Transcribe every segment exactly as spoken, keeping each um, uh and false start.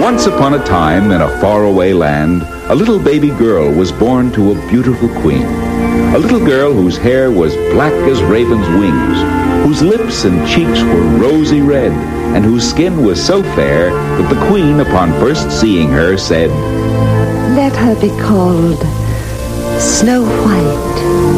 Once upon a time, in a faraway land, a little baby girl was born to a beautiful queen. A little girl whose hair was black as raven's wings, whose lips and cheeks were rosy red, and whose skin was so fair that the queen, upon first seeing her, said, "Let her be called Snow White."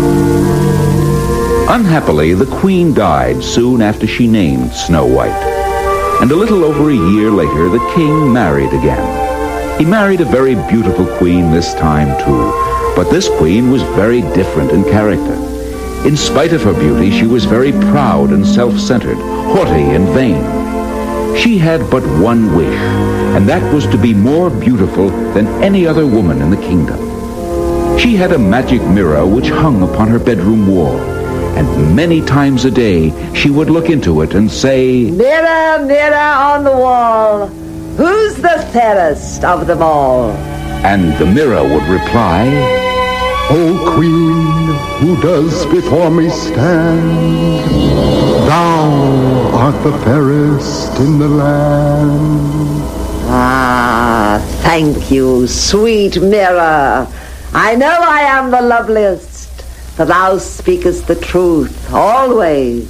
Unhappily, the queen died soon after she named Snow White. And a little over a year later, the king married again. He married a very beautiful queen this time, too. But this queen was very different in character. In spite of her beauty, she was very proud and self-centered, haughty and vain. She had but one wish, and that was to be more beautiful than any other woman in the kingdom. She had a magic mirror which hung upon her bedroom wall, and many times a day she would look into it and say, "Mirror, mirror on the wall, who's the fairest of them all?" And the mirror would reply, "O Queen, who does before me stand, thou art the fairest in the land." Ah, thank you, sweet mirror. I know I am the loveliest, for thou speakest the truth always.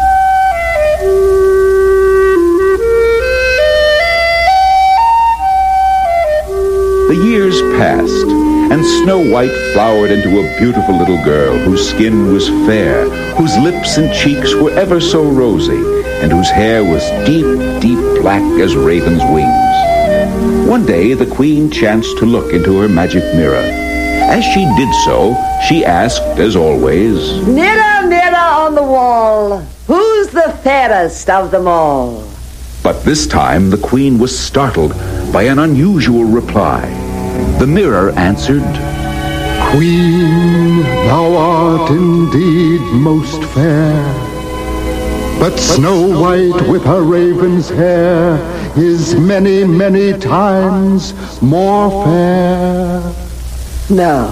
The years passed, and Snow White flowered into a beautiful little girl whose skin was fair, whose lips and cheeks were ever so rosy, and whose hair was deep, deep black as raven's wings. One day the queen chanced to look into her magic mirror. As she did so, she asked, as always, "Mirror, mirror on the wall, who's the fairest of them all?" But this time the queen was startled by an unusual reply. The mirror answered, "Queen, thou art indeed most fair, but Snow White with her raven's hair is many, many times more fair." No.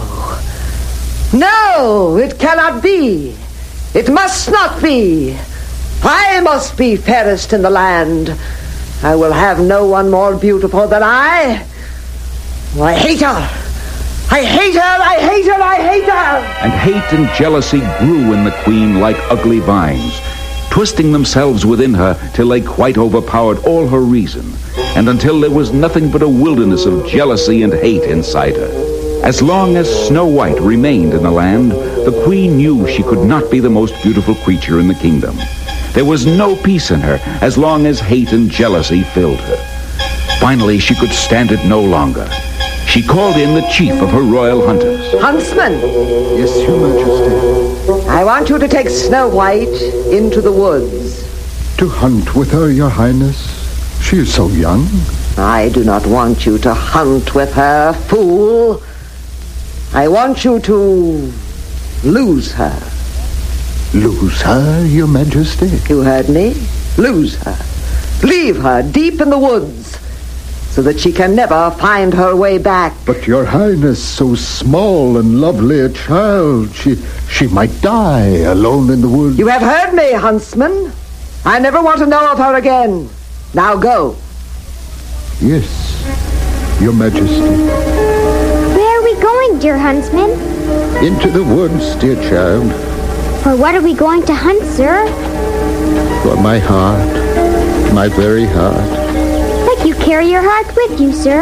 No, it cannot be. It must not be. I must be fairest in the land. I will have no one more beautiful than I. I hate her. I hate her. I hate her. I hate her. And hate and jealousy grew in the queen like ugly vines, twisting themselves within her till they quite overpowered all her reason, and until there was nothing but a wilderness of jealousy and hate inside her. As long as Snow White remained in the land, the queen knew she could not be the most beautiful creature in the kingdom. There was no peace in her as long as hate and jealousy filled her. Finally, she could stand it no longer. She called in the chief of her royal hunters. "Huntsman." "Yes, Your Majesty." "I want you to take Snow White into the woods." "To hunt with her, Your Highness? She is so young." "I do not want you to hunt with her, fool. I want you to lose her." "Lose her, Your Majesty?" You heard me. Lose her. Leave her deep in the woods so that she can never find her way back. "But Your Highness, so small and lovely a child, she she might die alone in the woods." You have heard me, huntsman. I never want to know of her again. Now go. "Yes, Your Majesty." Where are we going, dear huntsman? "Into the woods, dear child." For what are we going to hunt, sir? "For my heart, my very heart." But you carry your heart with you, sir.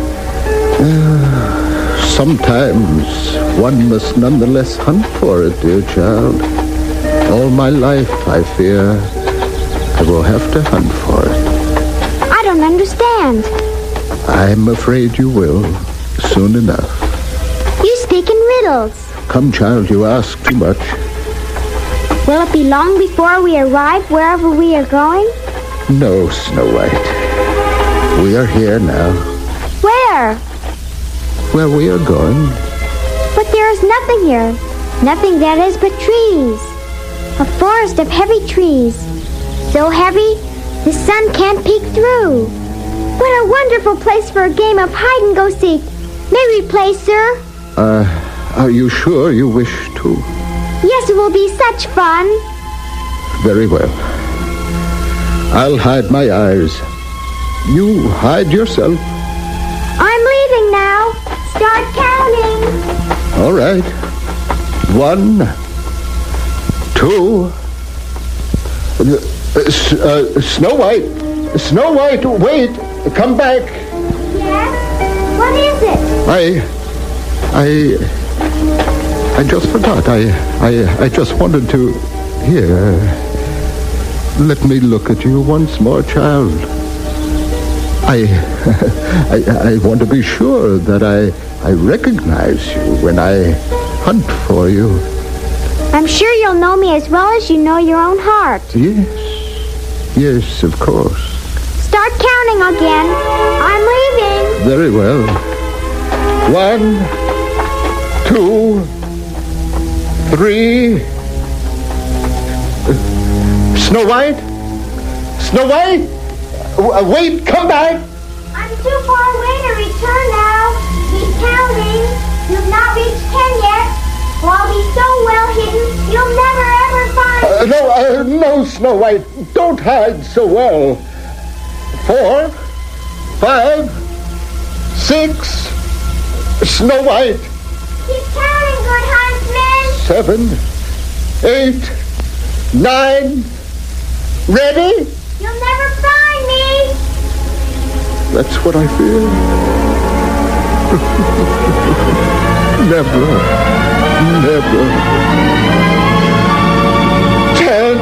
Uh, sometimes one must nonetheless hunt for it, dear child. All my life, I fear, I will have to hunt for it. I don't understand. I'm afraid you will, soon enough. You speak in riddles. Come, child, you ask too much. Will it be long before we arrive wherever we are going? No, Snow White. We are here now. Where? Where we are going. But there is nothing here. Nothing that is but trees. A forest of heavy trees. So heavy, the sun can't peek through. What a wonderful place for a game of hide-and-go-seek. May we play, sir? Uh, are you sure you wish to? Yes, it will be such fun. Very well. I'll hide my eyes. You hide yourself. I'm leaving now. Start counting. All right. One, two. Uh, uh, Snow White. Snow White, wait. Come back. Yes? What is it? I... I... I just forgot. I... I... I just wanted to... Here. Let me look at you once more, child. I... I... I want to be sure that I... I recognize you when I hunt for you. I'm sure you'll know me as well as you know your own heart. Yes. Yes, of course. Start counting again. I'm leaving. Very well. One, two, three. Uh, Snow White? Snow White? Uh, wait, come back. I'm too far away to return now. Keep counting. You've not reached ten yet. Well, I'll be so well hidden, you'll never ever find me. Uh, no, uh, no, Snow White. Don't hide so well. Four, five, six. Snow White. Keep counting, good huntsman. Seven, eight, nine. Ready? You'll never find me. That's what I fear. Never, never. Ten.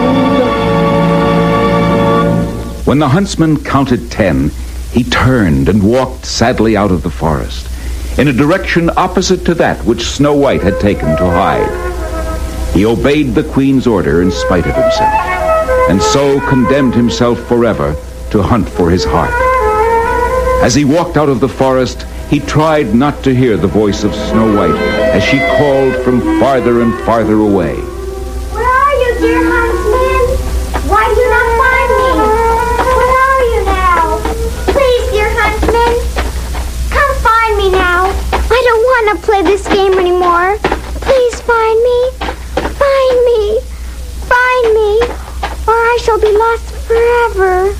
When the huntsman counted ten, he turned and walked sadly out of the forest, in a direction opposite to that which Snow White had taken to hide. He obeyed the queen's order in spite of himself, and so condemned himself forever to hunt for his heart. As he walked out of the forest, he tried not to hear the voice of Snow White as she called from farther and farther away. Where are you, dear huntsman? Why do you not find me? Where are you now? Please, dear huntsman, come find me now. I don't want to play this game anymore. Please find me. Find me. Find me. Or I shall be lost forever.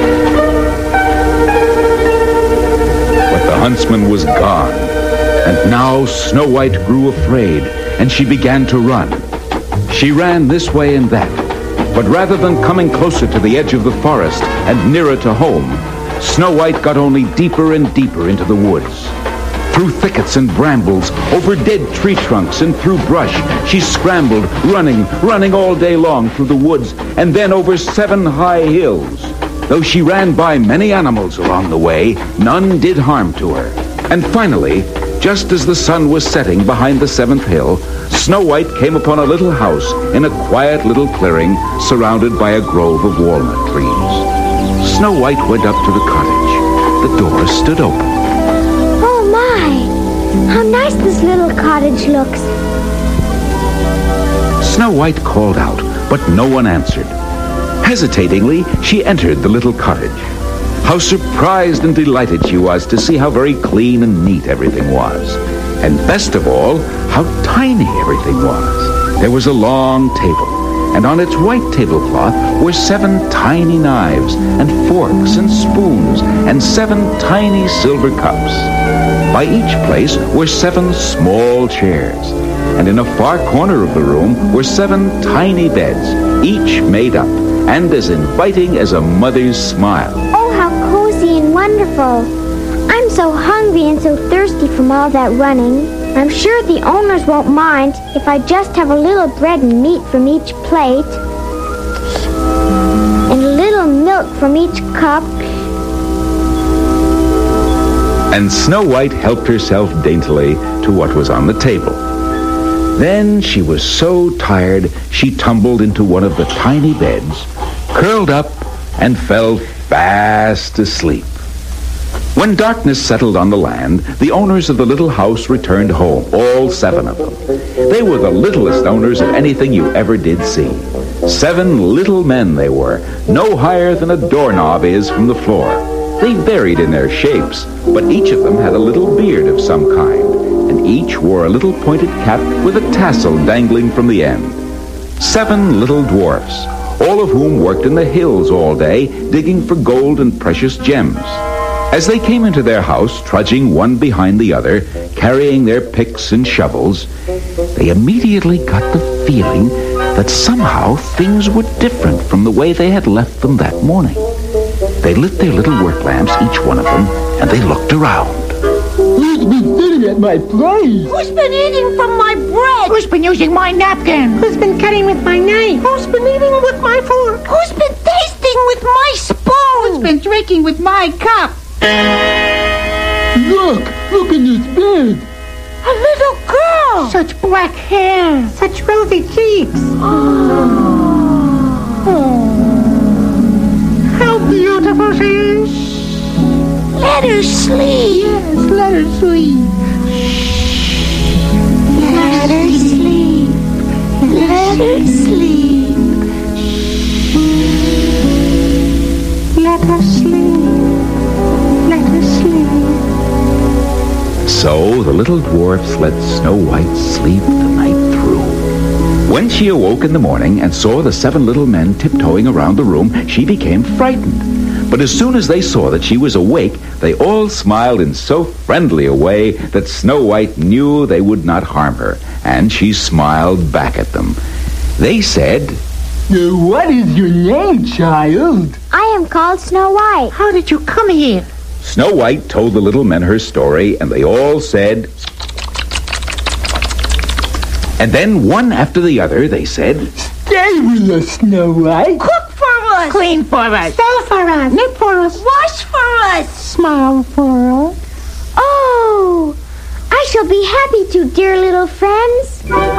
But the huntsman was gone, and now Snow White grew afraid, and she began to run. She ran this way and that, but rather than coming closer to the edge of the forest and nearer to home, Snow White got only deeper and deeper into the woods. Through thickets and brambles, over dead tree trunks and through brush, she scrambled, running, running all day long through the woods, and then over seven high hills. Though she ran by many animals along the way, none did harm to her. And finally, just as the sun was setting behind the seventh hill, Snow White came upon a little house in a quiet little clearing surrounded by a grove of walnut trees. Snow White went up to the cottage. The door stood open. Oh, my! How nice this little cottage looks. Snow White called out, but no one answered. Hesitatingly, she entered the little cottage. How surprised and delighted she was to see how very clean and neat everything was. And best of all, how tiny everything was. There was a long table, and on its white tablecloth were seven tiny knives and forks and spoons and seven tiny silver cups. By each place were seven small chairs, and in a far corner of the room were seven tiny beds, each made up and as inviting as a mother's smile. Oh, how cozy and wonderful. I'm so hungry and so thirsty from all that running. I'm sure the owners won't mind if I just have a little bread and meat from each plate, and a little milk from each cup. And Snow White helped herself daintily to what was on the table. Then she was so tired, she tumbled into one of the tiny beds, curled up, and fell fast asleep. When darkness settled on the land, the owners of the little house returned home, all seven of them. They were the littlest owners of anything you ever did see. Seven little men they were, no higher than a doorknob is from the floor. They varied in their shapes, but each of them had a little beard of some kind, and each wore a little pointed cap with a tassel dangling from the end. Seven little dwarfs, all of whom worked in the hills all day, digging for gold and precious gems. As they came into their house, trudging one behind the other, carrying their picks and shovels, they immediately got the feeling that somehow things were different from the way they had left them that morning. They lit their little work lamps, each one of them, and they looked around. Who's been sitting at my plate? Who's been eating from my bread? Who's been using my napkin? Who's been cutting with my knife? Who's been eating with my fork? Who's been tasting with my spoon? Who's been drinking with my cup? Look! Look in this bed! A little girl! Such black hair! Such rosy cheeks! Oh. Oh. How beautiful she is! Let her sleep! Yes, let her sleep! Let her sleep! Let her sleep! Let her sleep! Let her sleep! So the little dwarfs let Snow White sleep the night through. When she awoke in the morning and saw the seven little men tiptoeing around the room, she became frightened. But as soon as they saw that she was awake, they all smiled in so friendly a way that Snow White knew they would not harm her, and she smiled back at them. They said, Uh, what is your name, child? I am called Snow White. How did you come here? Snow White told the little men her story, and they all said... And then, one after the other, they said... Stay with us, Snow White. Cook for us! Clean for us! Sew for us! Knit for us! Wash for us! Smile for us! Oh, I shall be happy to, dear little friends.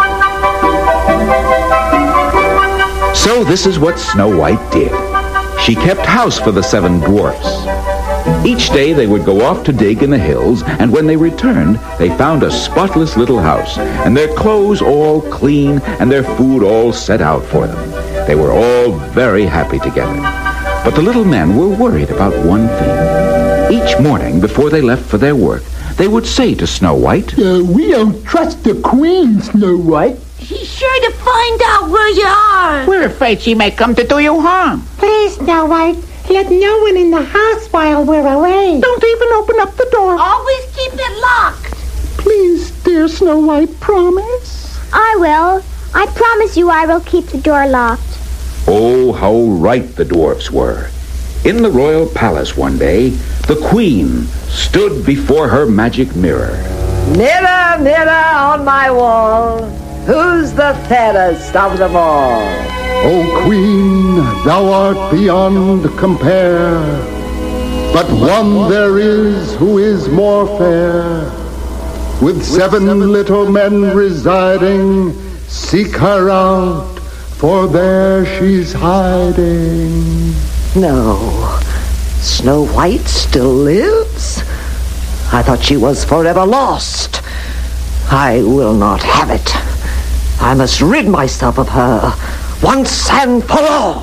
So this is what Snow White did. She kept house for the seven dwarfs. Each day they would go off to dig in the hills, and when they returned, they found a spotless little house, and their clothes all clean, and their food all set out for them. They were all very happy together. But the little men were worried about one thing. Each morning, before they left for their work, they would say to Snow White, Uh, we don't trust the Queen, Snow White. She's sure to find out where you are! We're afraid she may come to do you harm. Please, Snow White, let no one in the house while we're away. Don't even open up the door. Always keep it locked! Please, dear Snow White, promise. I will. I promise you I will keep the door locked. oh, how right the dwarfs were. In the royal palace one day, the queen stood before her magic mirror. Mirror, mirror on my wall, who's the fairest of them all? O Queen, thou art beyond compare, but one there is who is more fair. With seven little men residing, seek her out, for there she's hiding. No, Snow White still lives? I thought she was forever lost. I will not have it. I must rid myself of her once and for all.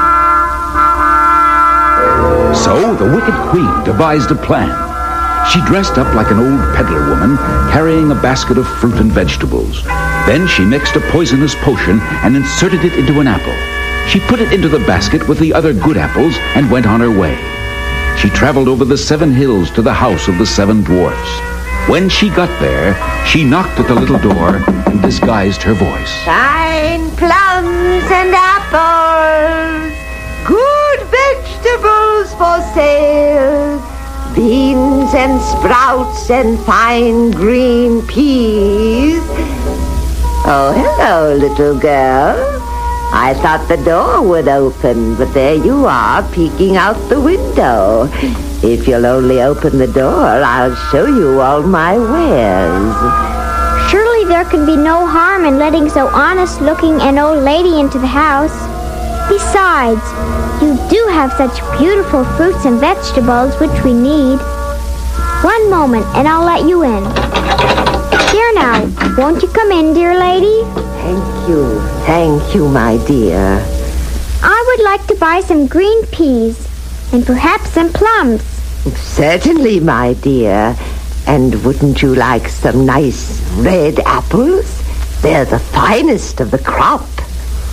So the wicked queen devised a plan. She dressed up like an old peddler woman, carrying a basket of fruit and vegetables. Then she mixed a poisonous potion and inserted it into an apple. She put it into the basket with the other good apples and went on her way. She traveled over the seven hills to the house of the seven dwarfs. When she got there, she knocked at the little door and disguised her voice. Fine plums and apples, good vegetables for sale, beans and sprouts and fine green peas. Oh, hello, little girl. I thought the door would open, but there you are, peeking out the window. If you'll only open the door, I'll show you all my wares. Surely there can be no harm in letting so honest-looking an old lady into the house. Besides, you do have such beautiful fruits and vegetables, which we need. One moment, and I'll let you in. Here now, won't you come in, dear lady? Thank you. Thank you, my dear. I would like to buy some green peas and perhaps some plums. Certainly, my dear. And wouldn't you like some nice red apples? They're the finest of the crop.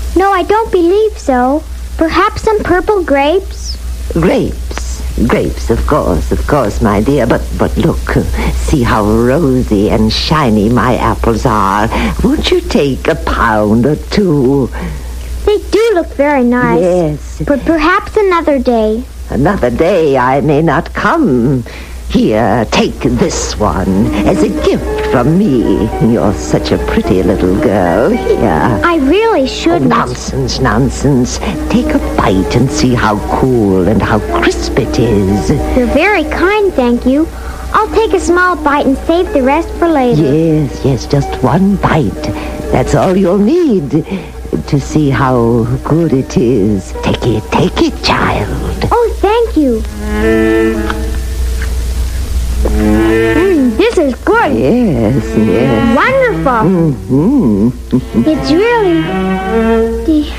No, I don't believe so. Perhaps some purple grapes? Grapes. Grapes, of course, of course, my dear. But, but look, see how rosy and shiny my apples are. Won't you take a pound or two? They do look very nice. Yes. But perhaps another day. Another day I may not come. Here, take this one as a gift from me. You're such a pretty little girl. Here. I really shouldn't. Oh, nonsense, nonsense. Take a bite and see how cool and how crisp it is. You're very kind, thank you. I'll take a small bite and save the rest for later. Yes, yes, just one bite. That's all you'll need to see how good it is. Take it, take it, child. Oh, thank you. Mm, this is good. Yes, yes. Wonderful. Mm-hmm. It's really de-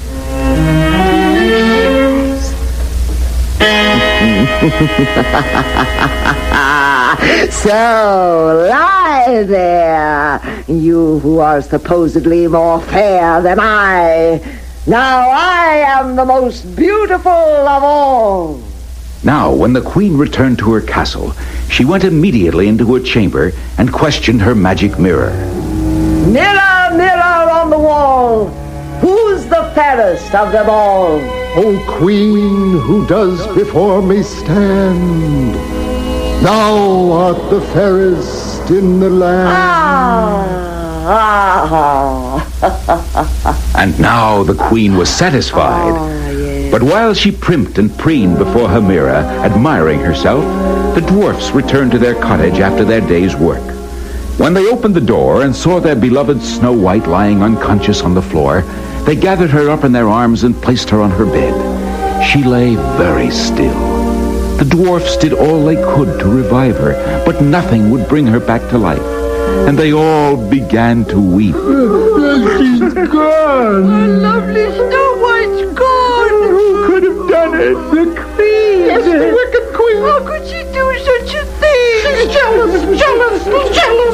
So, lie there, you who are supposedly more fair than I. Now I am the most beautiful of all. Now, when the queen returned to her castle, she went immediately into her chamber and questioned her magic mirror. Mirror, mirror on the wall, who's the fairest of them all? O queen, who does before me stand, thou art the fairest in the land. Ah, ah. And now the queen was satisfied. Ah, yes. But while she primped and preened before her mirror, admiring herself, the dwarfs returned to their cottage after their day's work. When they opened the door and saw their beloved Snow White lying unconscious on the floor, they gathered her up in their arms and placed her on her bed. She lay very still. The dwarfs did all they could to revive her, but nothing would bring her back to life. And they all began to weep. She's gone. Our lovely Snow White's gone. Who could have done it? The queen. Yes, the wicked queen. How could she do such a thing? She's jealous, jealous, jealous.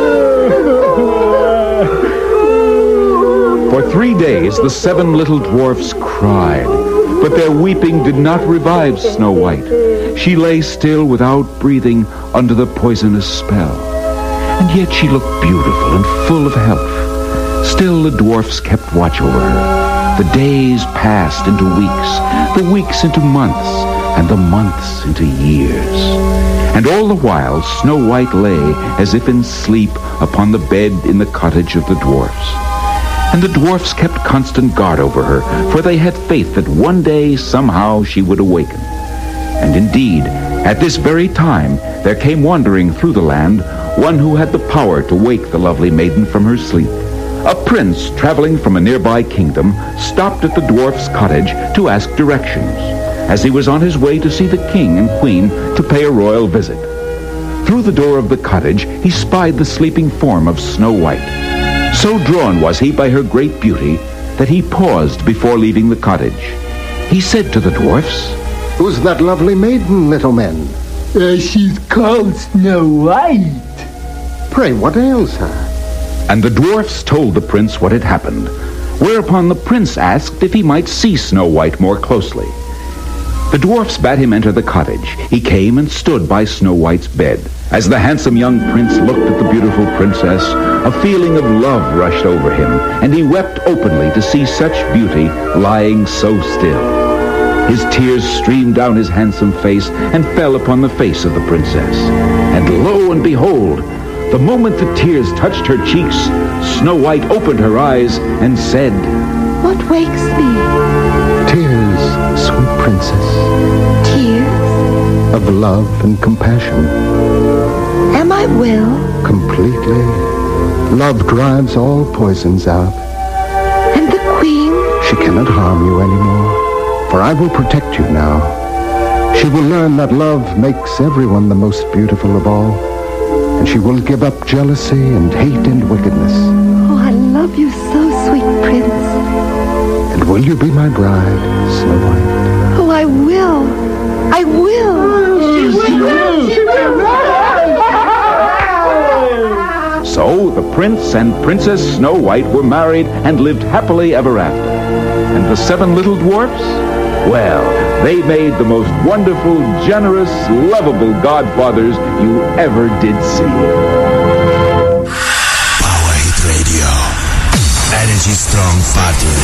For three days, the seven little dwarfs cried, but their weeping did not revive Snow White. She lay still without breathing under the poisonous spell. And yet she looked beautiful and full of health. Still the dwarfs kept watch over her. The days passed into weeks, the weeks into months, and the months into years. And all the while Snow White lay as if in sleep upon the bed in the cottage of the dwarfs. And the dwarfs kept constant guard over her, for they had faith that one day somehow she would awaken. And indeed, at this very time there came wandering through the land one who had the power to wake the lovely maiden from her sleep. A prince traveling from a nearby kingdom stopped at the dwarf's cottage to ask directions, as he was on his way to see the king and queen to pay a royal visit. Through the door of the cottage he spied the sleeping form of Snow White. So drawn was he by her great beauty that he paused before leaving the cottage. He said to the dwarfs, Who's that lovely maiden, little men? Uh, she's called Snow White. Pray, what ails her? And the dwarfs told the prince what had happened, whereupon the prince asked if he might see Snow White more closely. The dwarfs bade him enter the cottage. He came and stood by Snow White's bed. As the handsome young prince looked at the beautiful princess, a feeling of love rushed over him, and he wept openly to see such beauty lying so still. His tears streamed down his handsome face and fell upon the face of the princess. And lo and behold, the moment the tears touched her cheeks, Snow White opened her eyes and said, What wakes me? Tears, sweet princess, Tears? of love and compassion. Am I well? Completely. Love drives all poisons out. And the queen? She cannot harm you anymore, for I will protect you now. She will learn that love makes everyone the most beautiful of all, and she will give up jealousy and hate and wickedness. Oh, I love you so, sweet prince. And will you be my bride, Snow White? Oh, I will. I will. She will. She will. So the prince and Princess Snow White were married and lived happily ever after. And the seven little dwarfs? Well, they made the most wonderful, generous, lovable godfathers you ever did see. Power Hit Radio. Energy Strong Party